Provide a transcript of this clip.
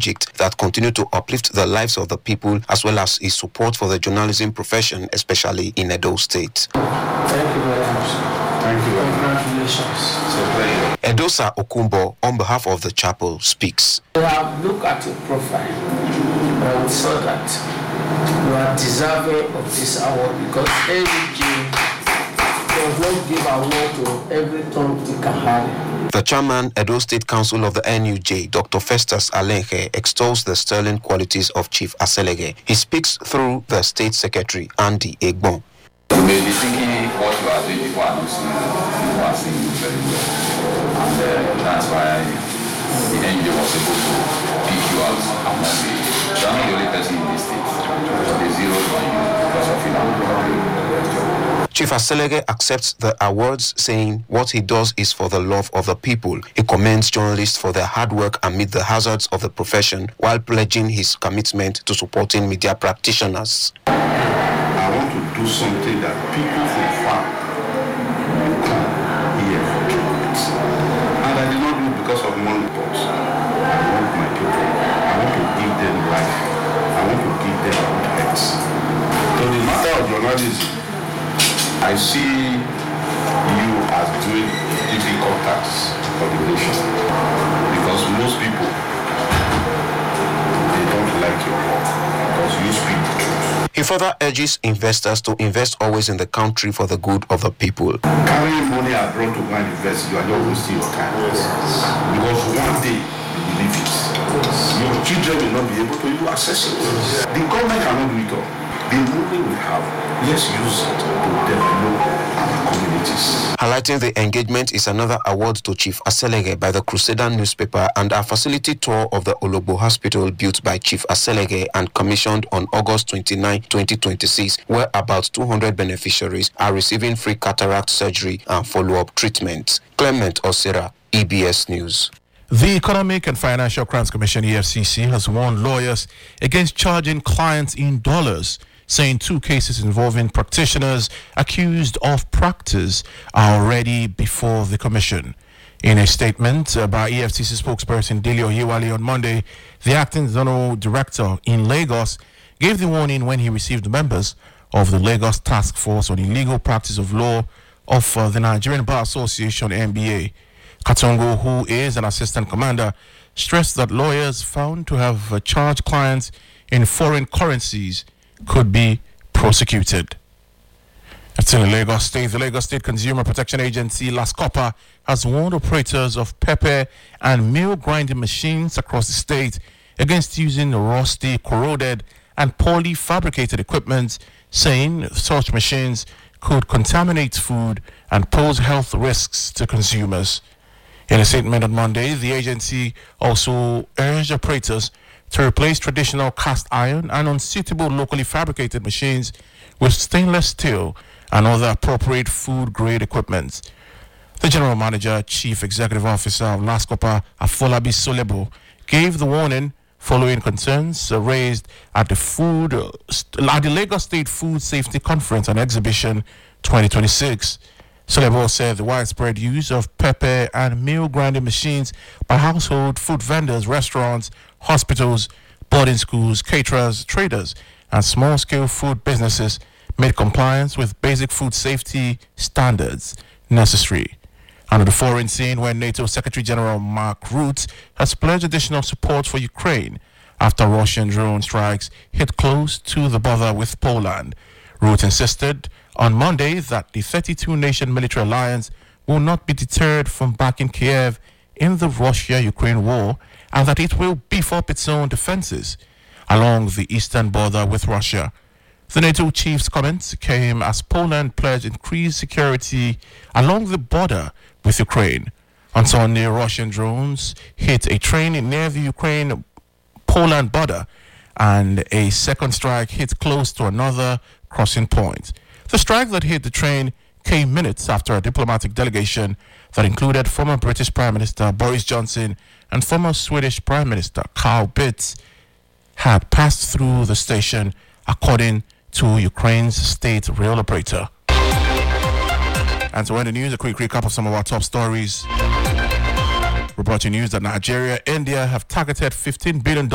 projects that continue to uplift the lives of the people as well as his support for the journalism profession, especially in Edo State. Thank you very much. Thank you. Congratulations. It's a pleasure. Edosa Okumbo, on behalf of the chapel, speaks. We have looked at your profile and we saw that you are deserving of this award because every June does not give award to every tongue he can have. The chairman, Edo State Council of the NUJ, Dr. Festus Alenke, extols the sterling qualities of Chief Aselege. He speaks through the State Secretary, Andy Egbon. You may be thinking what you are doing before announcing, you are seeing it very well. And that's why the NUJ was able to pick you out among the, you are not the only person in this state, but they zeroed on you because of it. Chief Aselege accepts the awards, saying what he does is for the love of the people. He commends journalists for their hard work amid the hazards of the profession, while pledging his commitment to supporting media practitioners. I want to do something that people from far will come here for treatment. And I did not do it because of money, but I want my people. I want to give them life. I want to give them rights. So the matter of journalism, I see you as doing difficult tasks for the nation. Because most people, they don't like your work because you speak the truth. He further urges investors to invest always in the country for the good of the people. Carrying money abroad to go and invest, you are just wasting your time. Because one day, you believe it. Your children will not be able to even access it. The government cannot do it all. The money we have, let's use it to develop our communities. Highlighting the engagement is another award to Chief Aselege by the Crusader newspaper and a facility tour of the Ologbo Hospital built by Chief Aselege and commissioned on August 29, 2026, where about 200 beneficiaries are receiving free cataract surgery and follow-up treatment. Clement Osira, EBS News. The Economic and Financial Crimes Commission, EFCC, has warned lawyers against charging clients in dollars, saying 2 cases involving practitioners accused of practice are already before the commission. In a statement by EFCC spokesperson Dele Oyewale on Monday, the acting general director in Lagos gave the warning when he received members of the Lagos Task Force on Illegal Practice of Law of the Nigerian Bar Association, NBA. Katongo, who is an assistant commander, stressed that lawyers found to have charged clients in foreign currencies could be prosecuted. Still in Lagos State, the Lagos State Consumer Protection Agency, LASCOPA, has warned operators of pepper and meal grinding machines across the state against using rusty, corroded, and poorly fabricated equipment, saying such machines could contaminate food and pose health risks to consumers. In a statement on Monday, the agency also urged operators to replace traditional cast iron and unsuitable locally fabricated machines with stainless steel and other appropriate food-grade equipment. The General Manager, Chief Executive Officer of LASCOPA, Afolabi Solebo, gave the warning following concerns raised at the Lagos State Food Safety Conference and Exhibition 2026. Solebo said the widespread use of pepper and meal grinding machines by household food vendors, restaurants, hospitals, boarding schools, caterers, traders, and small-scale food businesses made compliance with basic food safety standards necessary. And on the foreign scene, where NATO Secretary General Mark Rutte has pledged additional support for Ukraine after Russian drone strikes hit close to the border with Poland. Rutte insisted on Monday that the 32-nation military alliance will not be deterred from backing Kiev in the Russia-Ukraine war and that it will beef up its own defenses along the eastern border with Russia. The NATO chief's comments came as Poland pledged increased security along the border with Ukraine. On Sunday, Russian drones hit a train near the Ukraine-Poland border, and a second strike hit close to another crossing point. The strike that hit the train came minutes after a diplomatic delegation that included former British Prime Minister Boris Johnson and former Swedish Prime Minister Carl Bildt had passed through the station, according to Ukraine's state rail operator. And to end the news, a quick recap of some of our top stories. We brought you news that Nigeria, India have targeted $15 billion